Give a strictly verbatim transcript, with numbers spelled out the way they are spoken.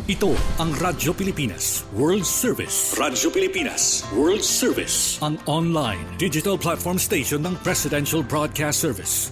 Ito ang Radyo Pilipinas World Service. Radyo Pilipinas World Service. Ang online digital platform station ng Presidential Broadcast Service.